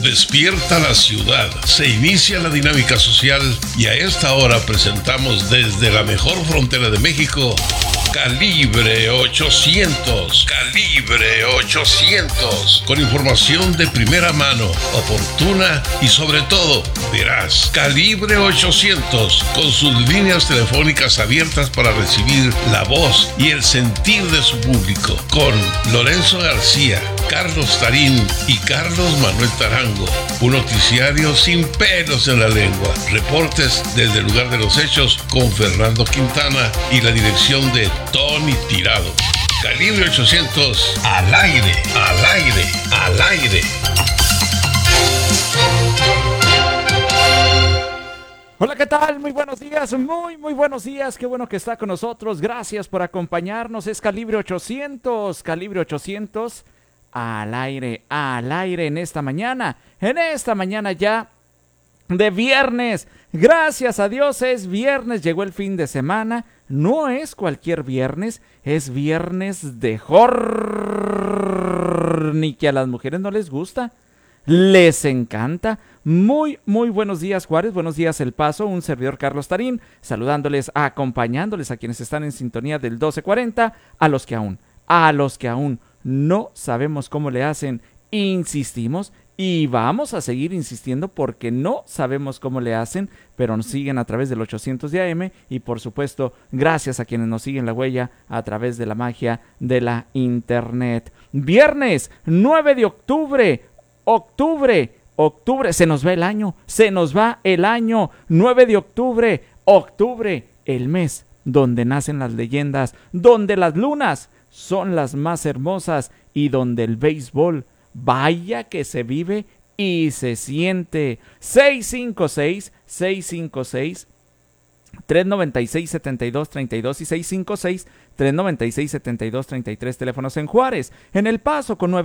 Despierta la ciudad, se inicia la dinámica social y a esta hora presentamos desde la mejor frontera de México, Calibre 800. Calibre 800. Con información de primera mano, oportuna y sobre todo veraz. Calibre 800. Con sus líneas telefónicas abiertas para recibir la voz y el sentir de su público. Con Lorenzo García, Carlos Tarín y Carlos Manuel Tarango. Un noticiario sin pelos en la lengua. Reportes desde el lugar de los hechos con Fernando Quintana y la dirección de Tony Tirado. Calibre 800 al aire, al aire, al aire. Hola, ¿qué tal? Muy buenos días, muy buenos días. Qué bueno que está con nosotros. Gracias por acompañarnos. Es Calibre 800, Calibre 800 al aire en esta mañana ya de viernes. Gracias a Dios es viernes, llegó el fin de semana. No es cualquier viernes, es viernes de ni que a las mujeres no les gusta, les encanta. Muy buenos días, Juárez, buenos días, El Paso, un servidor Carlos Tarín, saludándoles, acompañándoles a quienes están en sintonía del 1240, a los que aún no sabemos cómo le hacen, insistimos y vamos a seguir insistiendo porque no sabemos cómo le hacen, pero nos siguen a través del 800 de AM y por supuesto gracias a quienes nos siguen la huella a través de la magia de la internet. Viernes 9 de octubre, se nos va el año, 9 de octubre, el mes donde nacen las leyendas, donde las lunas son las más hermosas y donde el béisbol, vaya que se vive y se siente. 656-396-7232 y 656-396-7233, teléfonos en Juárez. En El Paso con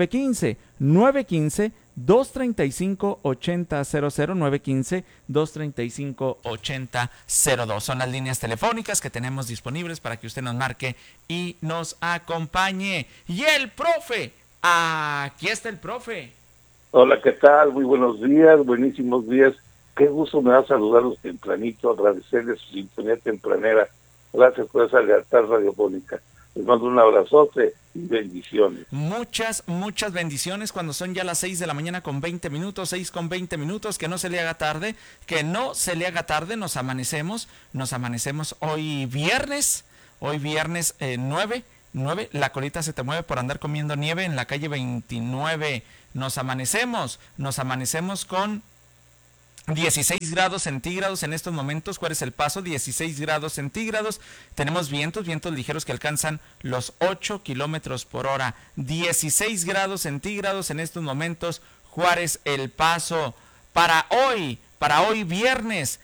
915-235-8000, 915-235-8002. Son las líneas telefónicas que tenemos disponibles para que usted nos marque y nos acompañe. Y el profe, aquí está el profe. Hola, ¿qué tal? Muy buenos días, buenísimos días. Qué gusto me da saludarlos tempranito, agradecerles su sintonía tempranera. Gracias por esa lealtad radiofónica. Les mando un abrazote y bendiciones. Muchas bendiciones cuando son ya las 6 de la mañana con 20 minutos, 6 con 20 minutos, que no se le haga tarde, nos amanecemos hoy viernes 9, la colita se te mueve por andar comiendo nieve en la calle 29, nos amanecemos con 16 grados centígrados en estos momentos. ¿Cuál es El Paso? 16 grados centígrados. Tenemos vientos ligeros que alcanzan los 8 kilómetros por hora. 16 grados centígrados en estos momentos. Juárez, El Paso. Para hoy viernes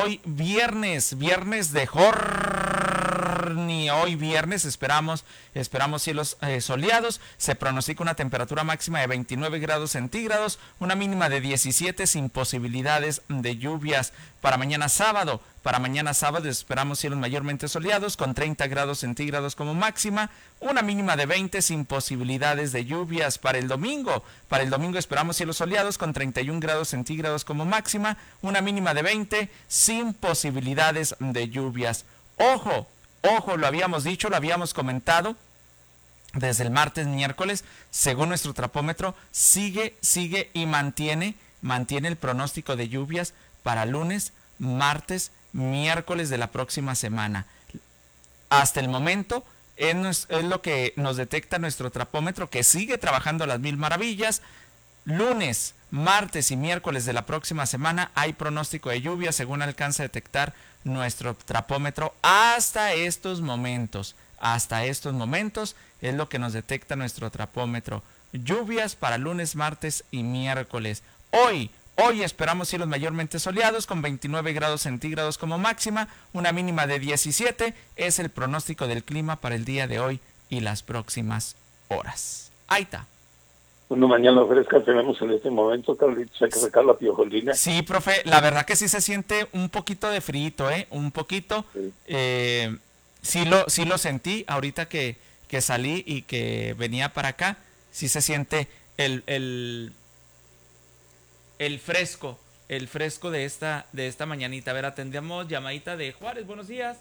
de hoy viernes esperamos cielos soleados. Se pronostica una temperatura máxima de 29 grados centígrados, una mínima de 17 sin posibilidades de lluvias. Para mañana sábado esperamos cielos mayormente soleados con 30 grados centígrados como máxima, una mínima de 20 sin posibilidades de lluvias. Para el domingo esperamos cielos soleados con 31 grados centígrados como máxima, una mínima de 20 sin posibilidades de lluvias. Ojo, lo habíamos dicho, lo habíamos comentado desde el martes, miércoles, según nuestro trapómetro, sigue y mantiene el pronóstico de lluvias para lunes, martes, miércoles de la próxima semana. Hasta el momento es lo que nos detecta nuestro trapómetro, que sigue trabajando a las mil maravillas. Lunes, martes y miércoles de la próxima semana hay pronóstico de lluvia según alcanza a detectar nuestro trapómetro hasta estos momentos es lo que nos detecta nuestro trapómetro. Lluvias para lunes, martes y miércoles. Hoy esperamos cielos mayormente soleados con 29 grados centígrados como máxima, una mínima de 17. Es el pronóstico del clima para el día de hoy y las próximas horas. Ahí está. Una mañana fresca tenemos en este momento, Carlitos, hay que sacar la piojolina. Sí, profe, la verdad que sí se siente un poquito de frío, un poquito. Sí. Sí lo sentí ahorita que salí y que venía para acá. Sí se siente el fresco de esta mañanita. A ver, atendemos llamadita de Juárez. Buenos días.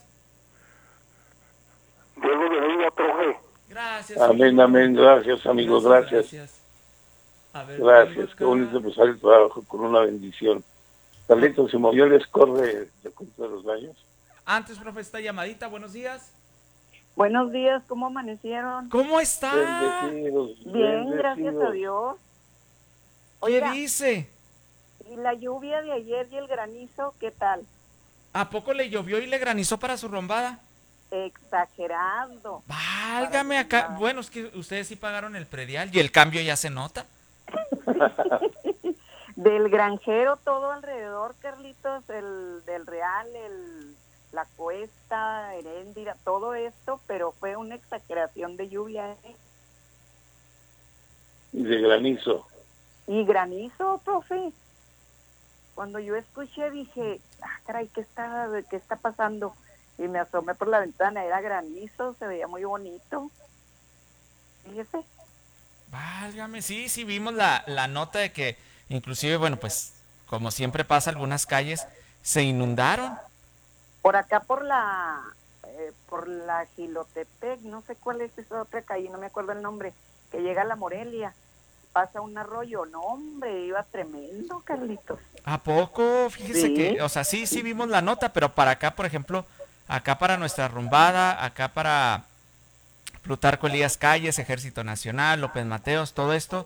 Diego de Niño Troje. Gracias. Amén, amén. Gracias, amigos. Gracias. A ver, gracias. Qué bonito empezar el trabajo con una bendición. Carlitos, se movió el score de cuenta de los daños. Antes, profe, esta llamadita. Buenos días. Buenos días, ¿cómo amanecieron? ¿Cómo está? Bendecidos. Bien, gracias a Dios. ¿Qué dice? ¿Y la lluvia de ayer y el granizo, qué tal? ¿A poco le llovió y le granizó para su rombada? Exagerando. Válgame acá. Bueno, es que ustedes sí pagaron el predial y el cambio ya se nota. Del granjero todo alrededor, Carlitos, del Real, la Cuesta, Heréndira, todo esto, pero fue una exageración de lluvia. Y de granizo. Y granizo, profe. Cuando yo escuché dije, caray, ¿qué está pasando? Y me asomé por la ventana, era granizo, se veía muy bonito. Fíjese. Válgame, sí, vimos la nota de que inclusive, bueno, pues como siempre pasa, algunas calles se inundaron. Por acá por la Gilotepec, no sé cuál es esa otra calle, no me acuerdo el nombre, que llega a la Morelia, pasa un arroyo, no hombre, iba tremendo, Carlitos. ¿A poco? Fíjese Sí. que, o sea, sí vimos la nota, pero para acá, por ejemplo, acá para nuestra rumbada, acá para Plutarco Elías Calles, Ejército Nacional, López Mateos, todo esto,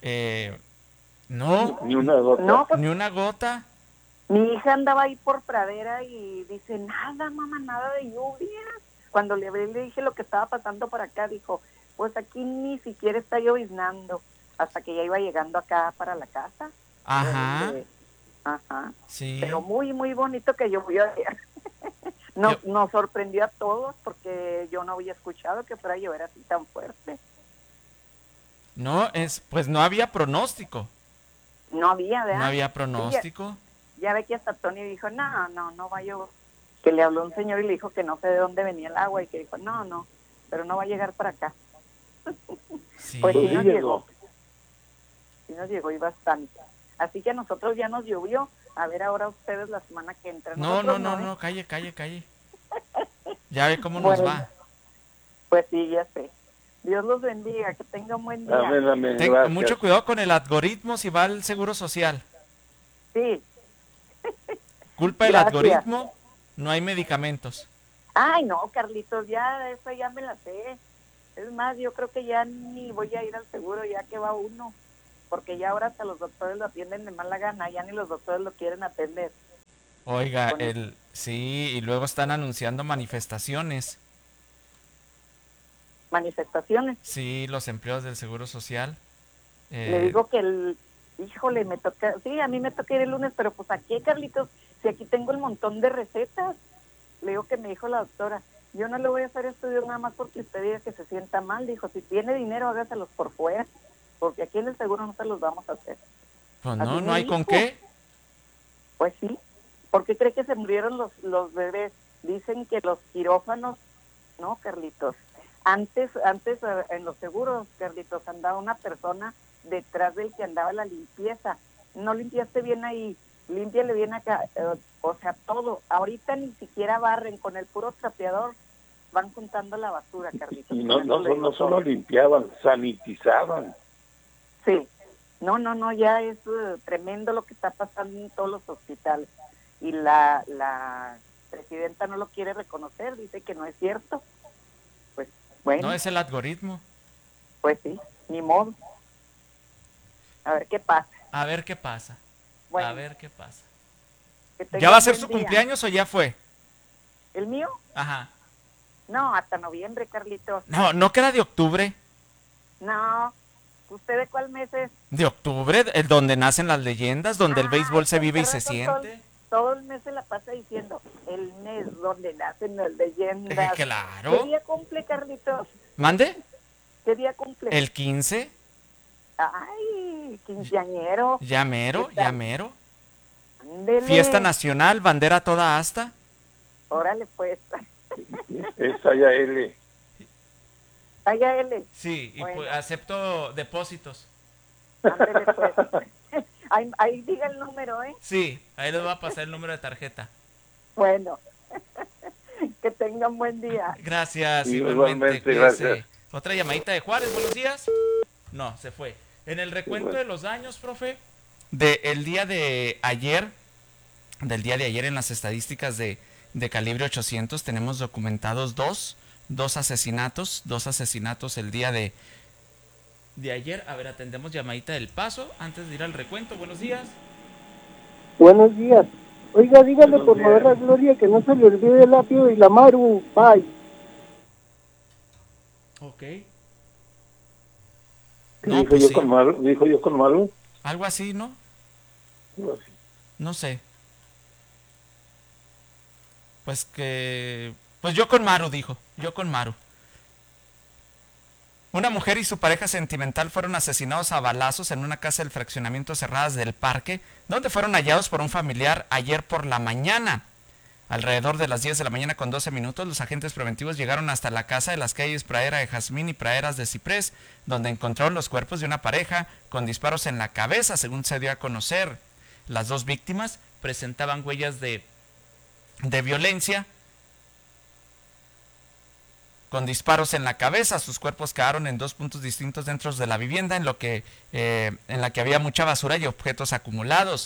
no, Ni una gota. No, pues, ni una gota. mi hija andaba ahí por Pradera y dice, nada, mamá, nada de lluvia. Cuando le hablé, le dije lo que estaba pasando por acá, dijo, pues aquí ni siquiera está lloviznando, hasta que ya iba llegando acá para la casa. Ajá, Ajá. sí. Pero muy, muy bonito que llovió ayer. Nos sorprendió a todos porque yo no había escuchado que fuera a llover así tan fuerte. No, pues no había pronóstico. No había, ¿verdad? No había pronóstico. Ya ve que hasta Tony dijo, no va a llover. Que le habló un señor y le dijo que no sé de dónde venía el agua y que dijo, no, pero no va a llegar para acá. Sí. Pues sí Sí nos llegó. llegó. Sí nos llegó y bastante. Así que a nosotros ya nos llovió. A ver ahora ustedes la semana que entra. No, Nosotros calle. Ya ve cómo nos Bueno. va. Pues sí, ya sé. Dios los bendiga, que tengan buen día. Amén, amén. Ten Gracias. mucho cuidado con el algoritmo si va al Seguro Social. Sí. Culpa del Gracias. algoritmo, no hay medicamentos. Ay, no, Carlitos, ya eso ya me la sé. Es más, yo creo que ya ni voy a ir al seguro ya que va uno. Porque ya ahora hasta los doctores lo atienden de mala gana, ya ni los doctores lo quieren atender. Oiga, Con- sí, y luego están anunciando manifestaciones. Manifestaciones. Sí, los empleados del Seguro Social. Le digo que híjole, me toca, sí, a mí me toca ir el lunes, pero pues aquí, Carlitos, si aquí tengo el montón de recetas. Le digo que me dijo la doctora, yo no le voy a hacer estudios nada más porque usted diga que se sienta mal. Dijo, si tiene dinero, hágaselos por fuera, porque aquí en el seguro no se los vamos a hacer. Pues así no me hay con dijo. qué. Pues sí. ¿Por qué cree que se murieron los bebés? Dicen que los quirófanos, no, Carlitos. Antes en los seguros, Carlitos, andaba una persona detrás del que andaba la limpieza. No limpiaste bien ahí, límpiale bien acá, o sea, todo. Ahorita ni siquiera barren, con el puro trapeador van juntando la basura, Carlitos. Y Con eso le digo no solo todo. limpiaban, sanitizaban. Sí, no, ya es tremendo lo que está pasando en todos los hospitales. Y la presidenta no lo quiere reconocer, dice que no es cierto. Pues bueno, No es el algoritmo. pues sí, ni modo. A ver qué pasa. A ver qué pasa. Bueno, A ver qué pasa. que tengan ¿Ya va a ser buen su día. cumpleaños o ya fue? ¿El mío? Ajá. No, hasta noviembre, Carlitos. No queda de octubre. No, ¿usted de cuál mes es? De octubre, el donde nacen las leyendas, donde el béisbol se Ay, vive y con se razón, siente. Todo el mes se la pasa diciendo, el mes donde nacen las leyendas. Claro. ¿Qué día cumple, Carlitos? ¿Mande? ¿Qué día cumple? El 15. Ay, quinceañero. Ya mero, ¿Qué tal? ya mero. Ándele. Fiesta nacional, bandera toda asta. Órale, pues. Es allá L. Vaya L. Sí, y Bueno. pues acepto depósitos. Ándele, pues. Ahí diga el número, ¿eh? Sí, ahí les voy a pasar el número de tarjeta. Bueno, que tengan buen día. Gracias, Sí, igualmente. igualmente, gracias. Otra llamadita de Juárez, buenos días. No, se fue. En el recuento de los daños, profe, del día de ayer en las estadísticas de calibre 800 tenemos documentados dos asesinatos el día de ayer. A ver, atendemos llamadita del Paso antes de ir al recuento. Buenos días. Buenos días. Oiga, dígale Buenos por favor días. a Gloria que no se le olvide el apio y la Maru. Bye. Ok. ¿Qué No, dijo pues yo sí. con Maru? ¿Dijo yo con Maru? Algo así, ¿no? Algo así. No sé. Pues yo con Maru, dijo. Yo con Maru. Una mujer y su pareja sentimental fueron asesinados a balazos en una casa del fraccionamiento Cerradas del Parque, donde fueron hallados por un familiar ayer por la mañana. Alrededor de las 10 de la mañana con 12 minutos, los agentes preventivos llegaron hasta la casa de las calles Pradera de Jazmín y Praderas de Ciprés, donde encontraron los cuerpos de una pareja con disparos en la cabeza, según se dio a conocer. Las dos víctimas presentaban huellas de violencia con disparos en la cabeza. Sus cuerpos quedaron en dos puntos distintos dentro de la vivienda, en la que había mucha basura y objetos acumulados.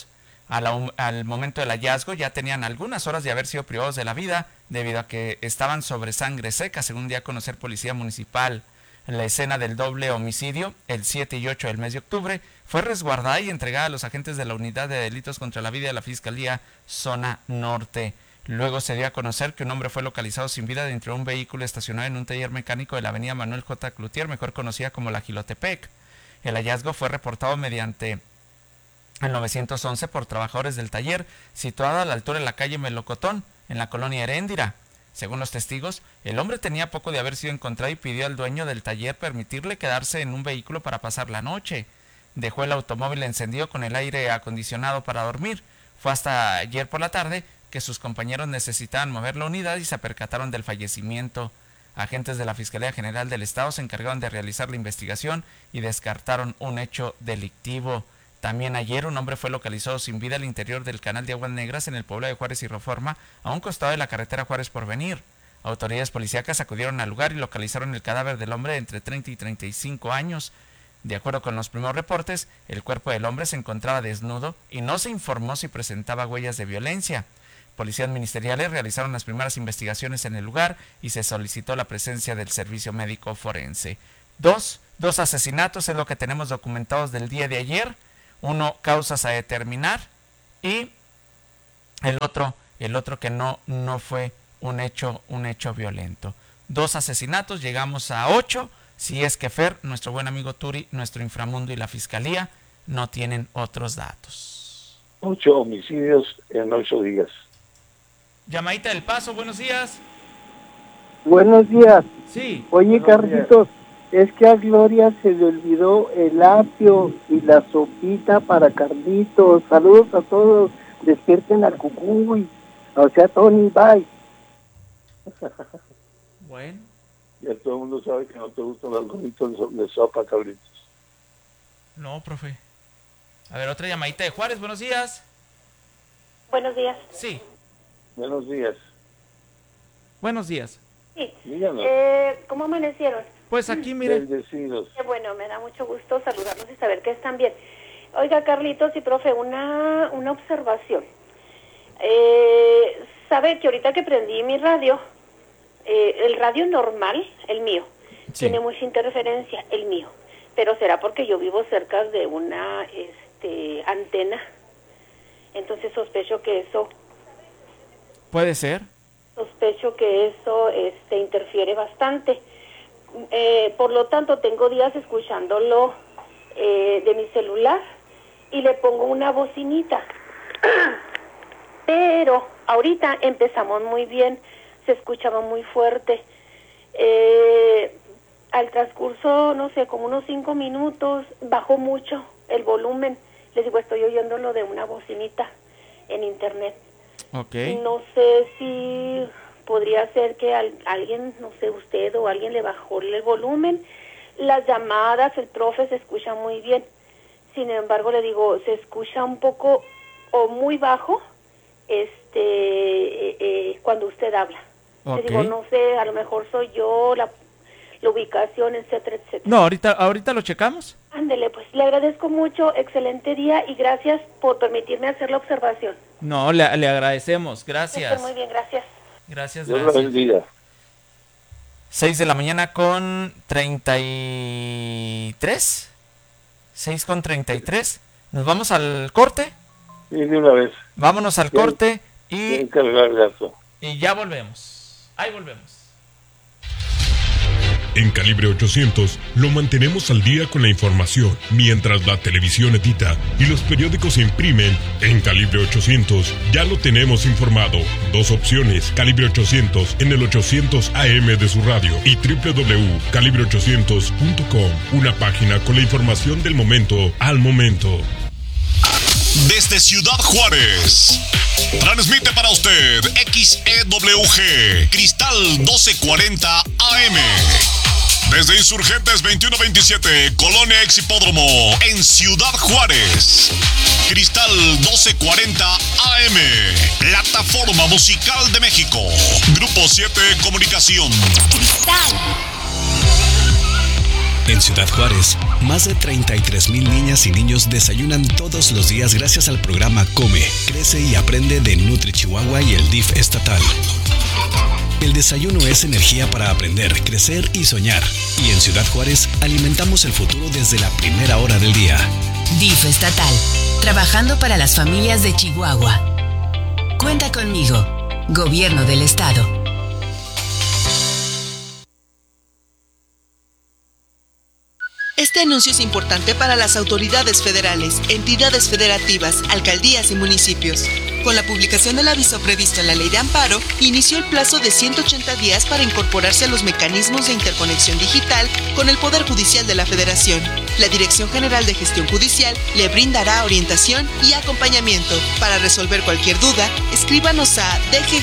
Al momento del hallazgo ya tenían algunas horas de haber sido privados de la vida debido a que estaban sobre sangre seca, según dio a conocer Policía Municipal. La escena del doble homicidio, el 7 y 8 del mes de octubre, fue resguardada y entregada a los agentes de la Unidad de Delitos contra la Vida de la Fiscalía Zona Norte. Luego se dio a conocer que un hombre fue localizado sin vida dentro de un vehículo estacionado en un taller mecánico de la avenida Manuel J. Cloutier, mejor conocida como la Gilotepec. El hallazgo fue reportado mediante el 911 por trabajadores del taller, situado a la altura de la calle Melocotón, en la colonia Heréndira. Según los testigos, el hombre tenía poco de haber sido encontrado y pidió al dueño del taller permitirle quedarse en un vehículo para pasar la noche. Dejó el automóvil encendido con el aire acondicionado para dormir. Fue hasta ayer por la tarde que sus compañeros necesitaban mover la unidad y se percataron del fallecimiento. Agentes de la Fiscalía General del Estado se encargaron de realizar la investigación y descartaron un hecho delictivo. También ayer un hombre fue localizado sin vida al interior del canal de Aguas Negras en el pueblo de Juárez y Reforma, a un costado de la carretera Juárez Porvenir. Autoridades policíacas acudieron al lugar y localizaron el cadáver del hombre de entre 30 y 35 años. De acuerdo con los primeros reportes, el cuerpo del hombre se encontraba desnudo y no se informó si presentaba huellas de violencia. Policías ministeriales realizaron las primeras investigaciones en el lugar y se solicitó la presencia del servicio médico forense. Dos asesinatos es lo que tenemos documentados del día de ayer. Uno, causas a determinar, y el otro que no fue un hecho violento. 2 asesinatos, llegamos a 8, si es que Fer, nuestro buen amigo Turi, nuestro inframundo y la fiscalía no tienen otros datos. 8 homicidios en 8 días. Llamadita del Paso, buenos días. Buenos días. Sí. Oye, Carlitos, es que a Gloria se le olvidó el apio y la sopita para Carlitos. Saludos a todos. Despierten al Cucuy. O sea, Tony, bye. Bueno. Ya todo el mundo sabe que no te gustan los gorritos de sopa, cabritos. No, profe. A ver, otra llamadita de Juárez, buenos días. Buenos días. Sí. Buenos días. Buenos días. Sí. Díganos. ¿Cómo amanecieron? Pues aquí, mire. Bendecidos. Bueno, me da mucho gusto saludarlos y saber que están bien. Oiga, Carlitos y profe, una observación. Sabe que ahorita que prendí mi radio, el radio normal, el mío, Sí. tiene mucha interferencia, el mío. Pero será porque yo vivo cerca de una antena. Entonces sospecho que eso Puede ser. interfiere bastante. Por lo tanto, tengo días escuchándolo de mi celular y le pongo una bocinita. Pero ahorita empezamos muy bien, se escuchaba muy fuerte. Al transcurso, no sé, como unos 5 minutos, bajó mucho el volumen. Les digo, estoy oyéndolo de una bocinita en internet. Ok. No sé si podría ser que alguien, no sé, usted o alguien le bajó el volumen. Las llamadas, el profe se escucha muy bien. Sin embargo, le digo, se escucha un poco o muy bajo cuando usted habla. Okay. Le digo, no sé, a lo mejor soy yo, la ubicación, etcétera, etcétera. No, ahorita lo checamos. Ándele, pues le agradezco mucho, excelente día y gracias por permitirme hacer la observación. No, le agradecemos, gracias. Muy bien, gracias. Gracias, Dios la gracias. bendiga. 6 de la mañana con 33. 6 con 33. Nos vamos al corte. Sí, de una vez. Vámonos al corte Tienen que arreglar el gasto. y ya volvemos. Ahí volvemos. En Calibre 800 lo mantenemos al día con la información, mientras la televisión edita y los periódicos se imprimen. En Calibre 800 ya lo tenemos informado. 2 opciones: Calibre 800 en el 800 AM de su radio y www.calibre800.com, una página con la información del momento al momento. Desde Ciudad Juárez, transmite para usted XEWG Cristal 1240 AM. Desde Insurgentes 2127, Colonia Ex Hipódromo, en Ciudad Juárez. Cristal 1240 AM, Plataforma Musical de México. Grupo 7 Comunicación. Cristal. En Ciudad Juárez, más de 33,000 niñas y niños desayunan todos los días gracias al programa Come, Crece y Aprende de Nutri Chihuahua y el DIF estatal. El desayuno es energía para aprender, crecer y soñar. Y en Ciudad Juárez alimentamos el futuro desde la primera hora del día. DIF estatal, trabajando para las familias de Chihuahua. Cuenta conmigo, Gobierno del Estado. Este anuncio es importante para las autoridades federales, entidades federativas, alcaldías y municipios. Con la publicación del aviso previsto en la Ley de Amparo, inició el plazo de 180 días para incorporarse a los mecanismos de interconexión digital con el Poder Judicial de la Federación. La Dirección General de Gestión Judicial le brindará orientación y acompañamiento. Para resolver cualquier duda, escríbanos a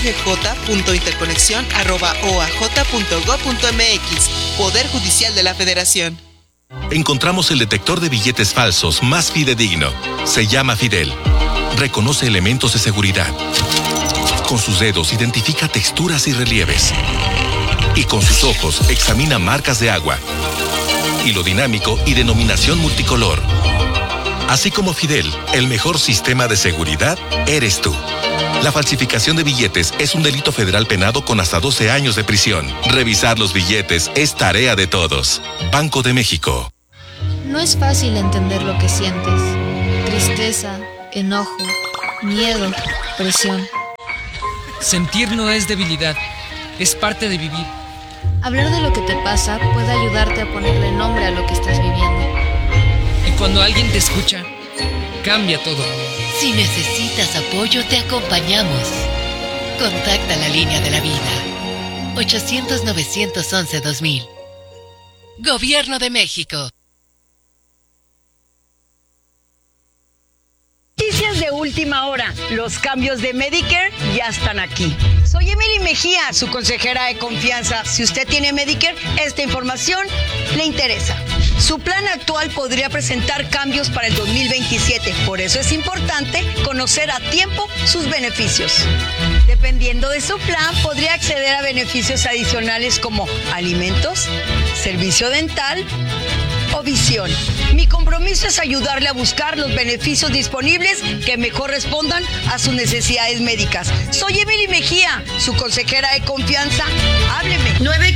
dggj.interconexión@oaj.gov.mx. Poder Judicial de la Federación. Encontramos el detector de billetes falsos más fidedigno. Se llama Fidel. Reconoce elementos de seguridad. Con sus dedos identifica texturas y relieves. Y con sus ojos examina marcas de agua, hilo dinámico y denominación multicolor. Así como Fidel, el mejor sistema de seguridad eres tú. La falsificación de billetes es un delito federal penado con hasta 12 años de prisión. Revisar los billetes es tarea de todos. Banco de México. No es fácil entender lo que sientes. Tristeza, enojo, miedo, presión. Sentir no es debilidad, es parte de vivir. Hablar de lo que te pasa puede ayudarte a ponerle nombre a lo que estás viviendo. Y cuando alguien te escucha, cambia todo. Si necesitas apoyo, te acompañamos. Contacta la línea de la vida. 800-911-2000. Gobierno de México. Noticias de última hora. Los cambios de Medicare ya están aquí. Soy Emily Mejía, su consejera de confianza. Si usted tiene Medicare, esta información le interesa. Su plan actual podría presentar cambios para el 2027. Por eso es importante conocer a tiempo sus beneficios. Dependiendo de su plan, podría acceder a beneficios adicionales como alimentos, servicio dental o visión. Mi compromiso es ayudarle a buscar los beneficios disponibles que mejor respondan a sus necesidades médicas. Soy Emily Mejía, su consejera de confianza. Hábleme.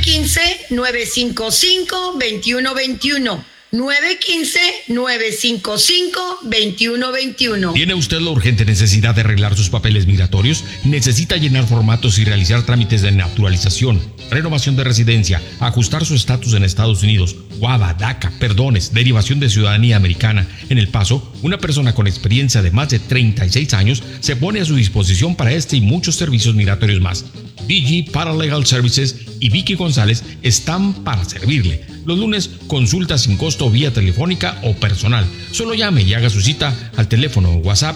915-955-2121. 915-955-2121. ¿Tiene usted la urgente necesidad de arreglar sus papeles migratorios? ¿Necesita llenar formatos y realizar trámites de naturalización, renovación de residencia, ajustar su estatus en Estados Unidos, WADA, DACA, perdones, derivación de ciudadanía americana? En El Paso, una persona con experiencia de más de 36 años se pone a su disposición para este y muchos servicios migratorios más. DG Paralegal Services y Vicky González están para servirle. Los lunes, consulta sin costo vía telefónica o personal. Solo llame y haga su cita al teléfono WhatsApp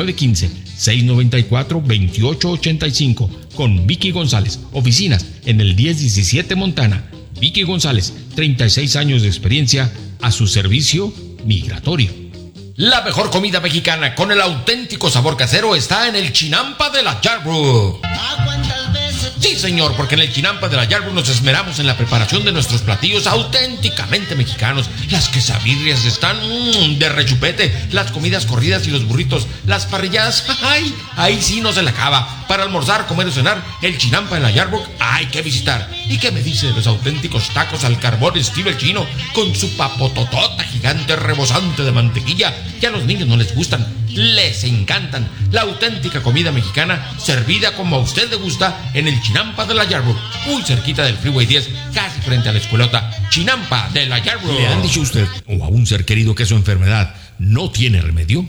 915-694-2885 con Vicky González. Oficinas en el 1017 Montana. Vicky González, 36 años de experiencia a su servicio migratorio. La mejor comida mexicana con el auténtico sabor casero está en el Chinampa de la Yarbrough. Sí, señor, porque en el Chinampa de la Yarbrough nos esmeramos en la preparación de nuestros platillos auténticamente mexicanos. Las quesabirrias están de rechupete, las comidas corridas y los burritos, las parrilladas, ¡ay! Ahí sí no se la acaba. Para almorzar, comer o cenar, el Chinampa de la Yarbrough hay que visitar. ¿Y qué me dice de los auténticos tacos al carbón estilo el chino, con su papototota gigante rebosante de mantequilla? Que a los niños no les gustan, les encantan. La auténtica comida mexicana servida como a usted le gusta en el Chinampa de la Yarbrough, muy cerquita del Freeway 10, casi frente a la escuelota. Chinampa de la Yarbrough. ¿Le han dicho usted o a un ser querido que su enfermedad no tiene remedio?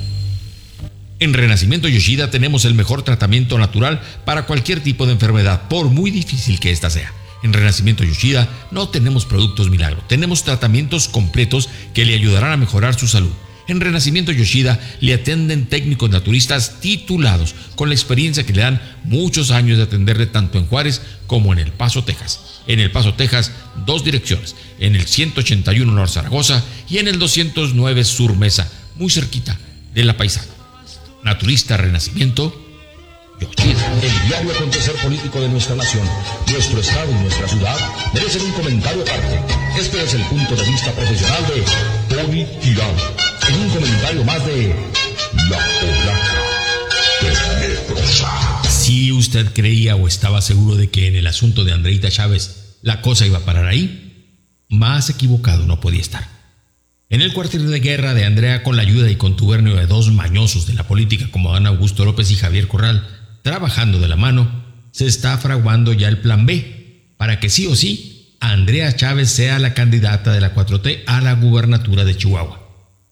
En Renacimiento Yoshida tenemos el mejor tratamiento natural para cualquier tipo de enfermedad, por muy difícil que ésta sea. En Renacimiento Yoshida no tenemos productos milagro, tenemos tratamientos completos que le ayudarán a mejorar su salud. En Renacimiento Yoshida le atienden técnicos naturistas titulados, con la experiencia que le dan muchos años de atenderle tanto en Juárez como en El Paso, Texas. En El Paso, Texas, 2 direcciones, en el 181 North Zaragoza y en el 209 Sur Mesa, muy cerquita de La Paisana. Naturista Renacimiento Yoshida. El diario acontecer político de nuestra nación, nuestro estado y nuestra ciudad merecen un comentario aparte. Este es el punto de vista profesional de Tony Tirado, en un comentario más de La Polaca Tenebrosa. Si usted creía o estaba seguro de que en el asunto de Andreita Chávez la cosa iba a parar ahí, más equivocado no podía estar. En el cuartel de guerra de Andrea, con la ayuda y contubernio de 2 mañosos de la política como Adán Augusto López y Javier Corral, trabajando de la mano, se está fraguando ya el plan B, para que sí o sí, Andrea Chávez sea la candidata de la 4T a la gubernatura de Chihuahua.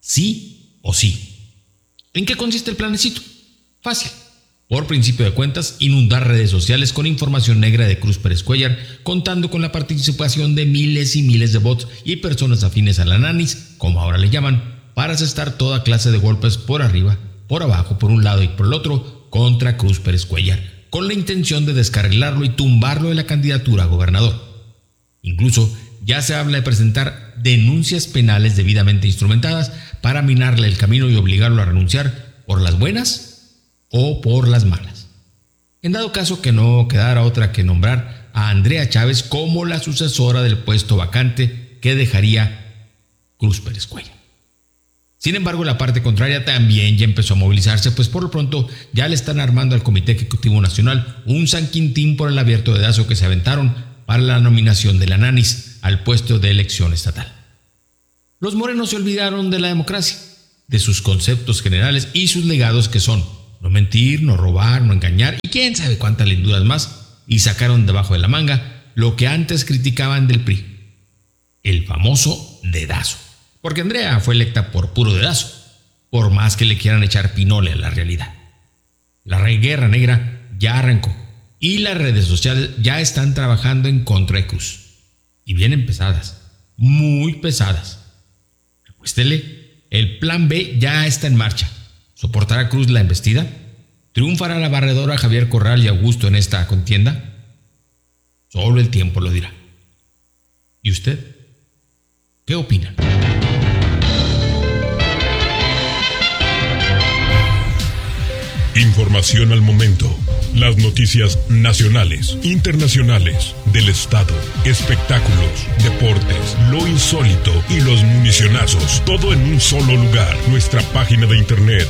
Sí o sí. ¿En qué consiste el planecito? Fácil. Por principio de cuentas, inundar redes sociales con información negra de Cruz Pérez Cuellar, contando con la participación de miles y miles de bots y personas afines a la nanis, como ahora le llaman, para asestar toda clase de golpes por arriba, por abajo, por un lado y por el otro, contra Cruz Pérez Cuellar, con la intención de descarrilarlo y tumbarlo de la candidatura a gobernador. Incluso ya se habla de presentar denuncias penales debidamente instrumentadas para minarle el camino y obligarlo a renunciar por las buenas o por las malas. En dado caso que no quedara otra que nombrar a Andrea Chávez como la sucesora del puesto vacante que dejaría Cruz Pérez Cuellar. Sin embargo, la parte contraria también ya empezó a movilizarse, pues por lo pronto ya le están armando al Comité Ejecutivo Nacional un San Quintín por el abierto dedazo que se aventaron para la nominación de la nanis al puesto de elección estatal. Los morenos se olvidaron de la democracia, de sus conceptos generales y sus legados, que son no mentir, no robar, no engañar y quién sabe cuántas linduras más, y sacaron debajo de la manga lo que antes criticaban del PRI, el famoso dedazo. Porque Andrea fue electa por puro dedazo, por más que le quieran echar pinole a la realidad. La guerra negra ya arrancó y las redes sociales ya están trabajando en contra de Cruz. Y vienen pesadas, muy pesadas. Recuéstele, el plan B ya está en marcha. ¿Soportará Cruz la embestida? ¿Triunfará la barredora Javier Corral y Augusto en esta contienda? Solo el tiempo lo dirá. ¿Y usted? ¿Qué opina? Información al momento. Las noticias nacionales, internacionales, del estado, espectáculos, deportes, lo insólito y los municionazos. Todo en un solo lugar. Nuestra página de internet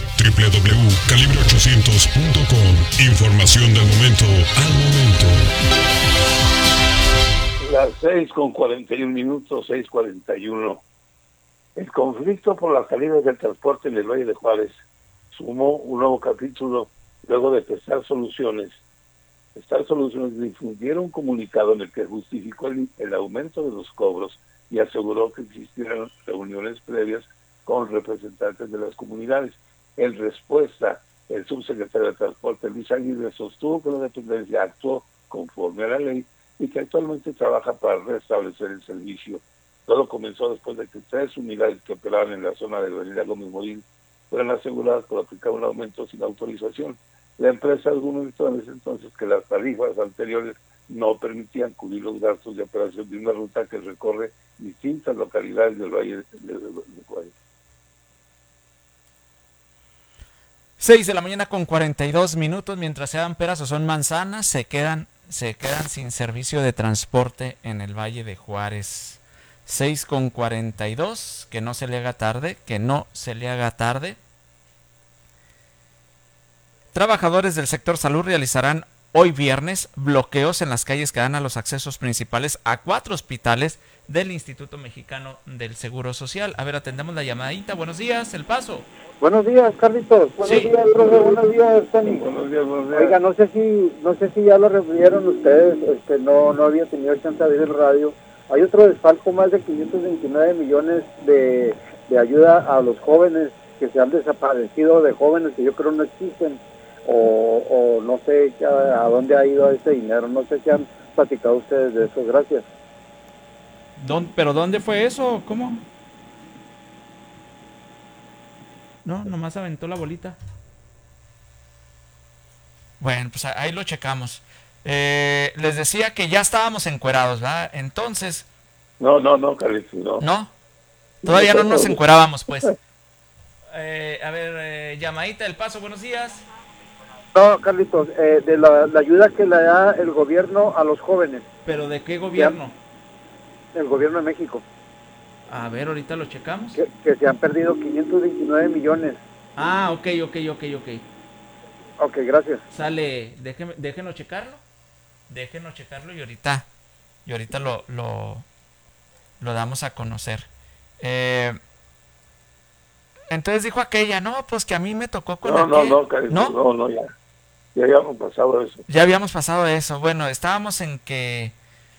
www.calibre800.com. Información del momento al momento. Las 6:41, 6:41. El conflicto por las salidas del transporte en el Valle de Juárez sumó un nuevo capítulo luego de que Star Soluciones difundieron un comunicado en el que justificó el aumento de los cobros y aseguró que existieran reuniones previas con representantes de las comunidades. En respuesta, el subsecretario de Transporte, Luis Aguirre, sostuvo que la dependencia actuó conforme a la ley y que actualmente trabaja para restablecer el servicio. Todo comenzó después de que 3 unidades que operaban en la zona de la avenida Gómez Morín fueron aseguradas por aplicar un aumento sin autorización. La empresa argumentó en ese entonces que las tarifas anteriores no permitían cubrir los gastos de operación de una ruta que recorre distintas localidades del Valle de Juárez. 6 de la mañana con 42 minutos, mientras sean peras o son manzanas, se quedan sin servicio de transporte en el Valle de Juárez. 6 con 42, que no se le haga tarde, Trabajadores del sector salud realizarán hoy viernes bloqueos en las calles que dan a los accesos principales a 4 hospitales del Instituto Mexicano del Seguro Social. A ver, atendemos la llamadita. Buenos días, El Paso. Buenos días, Carlitos. Buenos días, profe. Buenos días, Tony. Buenos días, buenos días. Oiga, no sé si ya lo refirieron ustedes, no había tenido chance de ver el radio. Hay otro desfalco, más de 529 millones de ayuda a los jóvenes que se han desaparecido, de jóvenes que yo creo no existen, o no sé a dónde ha ido ese dinero. No sé si han platicado ustedes de eso. Gracias. ¿Pero dónde fue eso? ¿Cómo? No, nomás aventó la bolita. Bueno, pues ahí lo checamos. Les decía que ya estábamos encuerados, ¿verdad? Entonces... No, Carlitos, no. ¿No? Todavía no nos encuerábamos, pues. A ver, llamadita del Paso, buenos días. No, Carlitos, de la ayuda que le da el gobierno a los jóvenes. ¿Pero de qué gobierno? El gobierno de México. A ver, ahorita lo checamos. Que se han perdido 529 millones. Ah, ok. Ok, gracias. Sale, déjenos checarlo. Y ahorita lo damos a conocer. Entonces dijo aquella, no, pues que a mí me tocó con No, Carlitos, no, ya habíamos pasado eso. Ya habíamos pasado eso. Bueno, estábamos ¿En qué?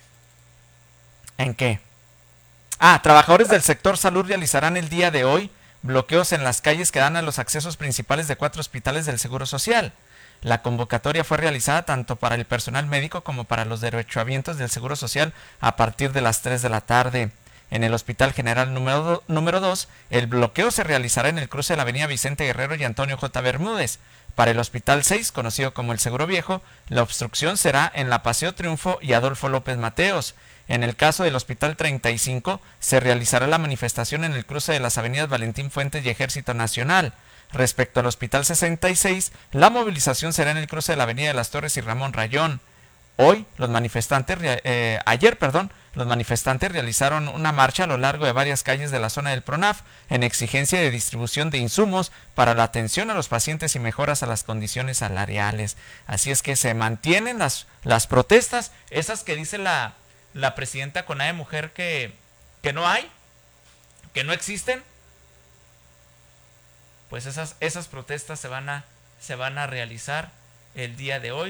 Trabajadores del sector salud realizarán el día de hoy bloqueos en las calles que dan a los accesos principales de 4 hospitales del Seguro Social. La convocatoria fue realizada tanto para el personal médico como para los derechohabientes del Seguro Social a partir de las 3 de la tarde. En el Hospital General número 2, el bloqueo se realizará en el cruce de la avenida Vicente Guerrero y Antonio J. Bermúdez. Para el Hospital 6, conocido como el Seguro Viejo, la obstrucción será en la Paseo Triunfo y Adolfo López Mateos. En el caso del Hospital 35, se realizará la manifestación en el cruce de las avenidas Valentín Fuentes y Ejército Nacional. Respecto al Hospital 66, la movilización será en el cruce de la Avenida de las Torres y Ramón Rayón. Ayer, los manifestantes realizaron una marcha a lo largo de varias calles de la zona del PRONAF en exigencia de distribución de insumos para la atención a los pacientes y mejoras a las condiciones salariales. Así es que se mantienen las protestas, esas que dice la presidenta CONADE Mujer que no hay, que no existen. Pues esas protestas se van a realizar el día de hoy.